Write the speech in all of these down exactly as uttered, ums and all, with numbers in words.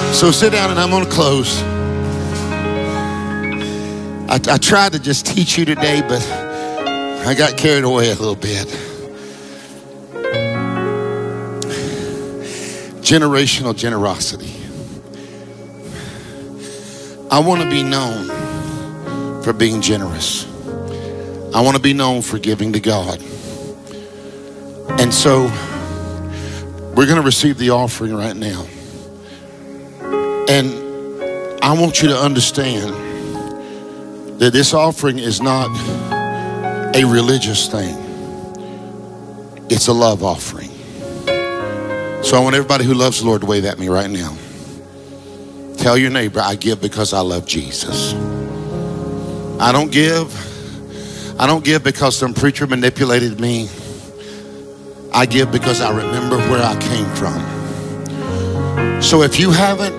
So sit down and I'm going to close. I, I tried to just teach you today, but I got carried away a little bit. Generational generosity. I want to be known for being generous. I want to be known for giving to God. And so we're going to receive the offering right now. And I want you to understand that this offering is not a religious thing. It's a love offering. So I want everybody who loves the Lord to wave at me right now. Tell your neighbor, I give because I love Jesus. I don't give. I don't give because some preacher manipulated me. I give because I remember where I came from. So if you haven't,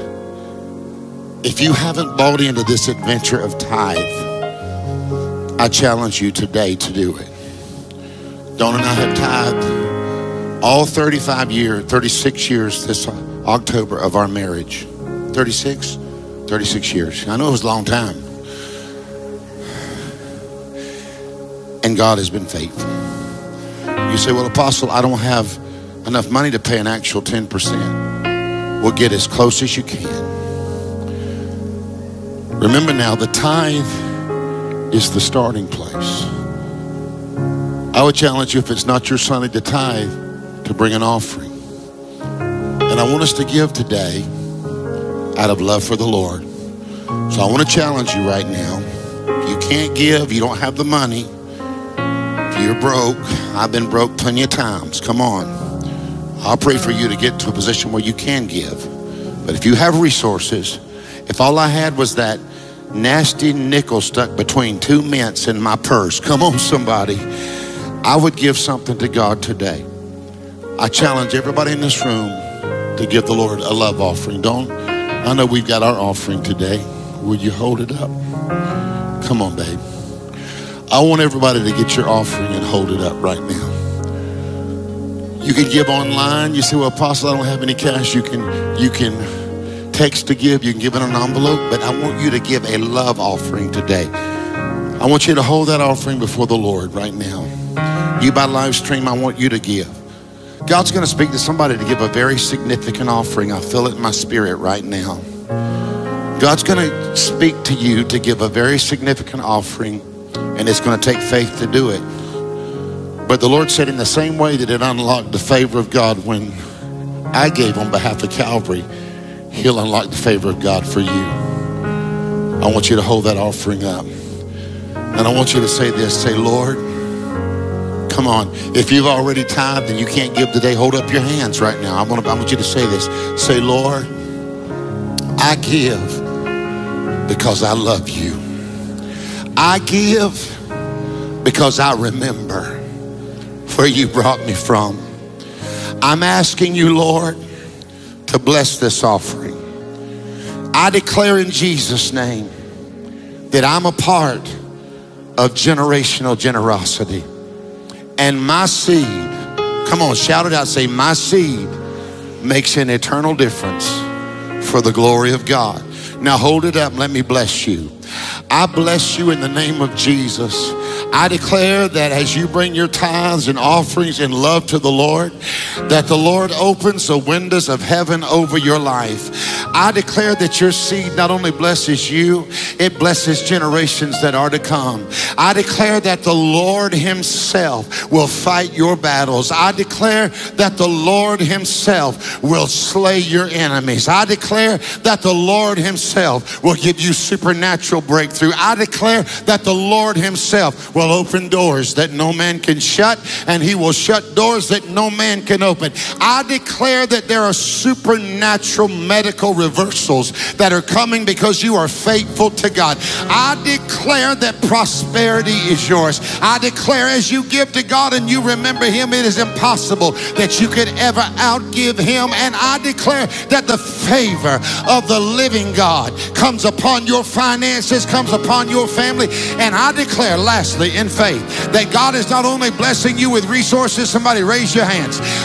if you haven't bought into this adventure of tithe, I challenge you today to do it. Dawn and I have tithed all thirty-five years, thirty-six years this October of our marriage. thirty-six? thirty-six years. I know it was a long time. And God has been faithful. You say, well, Apostle, I don't have enough money to pay an actual ten percent. Well, get as close as you can. Remember now, the tithe is the starting place. I would challenge you, if it's not your Sunday to tithe, to bring an offering. And I want us to give today out of love for the Lord. So I want to challenge you right now. If you can't give, you don't have the money, if you're broke, I've been broke plenty of times. Come on. I'll pray for you to get to a position where you can give. But if you have resources, if all I had was that nasty nickel stuck between two mints in my purse, come on somebody, I would give something to God today. I challenge everybody in this room to give the Lord a love offering. Don't, I know we've got our offering today. Will you hold it up? Come on, babe. I want everybody to get your offering and hold it up right now. You can give online. You say, well, Apostle, I don't have any cash. You can, you can text to give. You can give in an envelope. But I want you to give a love offering today. I want you to hold that offering before the Lord right now. You by live stream, I want you to give. God's going to speak to somebody to give a very significant offering. I feel it in my spirit right now. God's going to speak to you to give a very significant offering, and it's going to take faith to do it. But the Lord said, in the same way that it unlocked the favor of God when I gave on behalf of Calvary, He'll unlock the favor of God for you. I want you to hold that offering up. And I want you to say this, say, Lord, come on. If you've already tithed and you can't give today, hold up your hands right now. I want, to, I want you to say this. Say, Lord, I give because I love you. I give because I remember where you brought me from. I'm asking you, Lord, to bless this offering. I declare in Jesus' name that I'm a part of generational generosity. And my seed, come on, shout it out, say, my seed makes an eternal difference for the glory of God. Now hold it up, let me bless you. I bless you in the name of Jesus. I declare that as you bring your tithes and offerings in love to the Lord, that the Lord opens the windows of heaven over your life. I declare that your seed not only blesses you, it blesses generations that are to come. I declare that the Lord Himself will fight your battles. I declare that the Lord Himself will slay your enemies. I declare that the Lord Himself will give you supernatural breakthrough. I declare that the Lord Himself will open doors that no man can shut, and He will shut doors that no man can open. I declare that there are supernatural medical reversals that are coming because you are faithful to God. I declare that prosperity is yours. I declare as you give to God and you remember Him, it is impossible that you could ever outgive Him. And I declare that the favor of the living God comes upon your finances, comes upon your family. And I declare, lastly, in faith, that God is not only blessing you with resources. Somebody raise your hands.